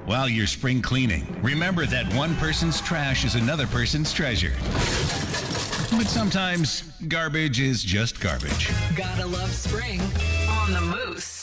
While you're spring cleaning, remember that one person's trash is another person's treasure. But sometimes, garbage is just garbage. Gotta love spring on the Moose.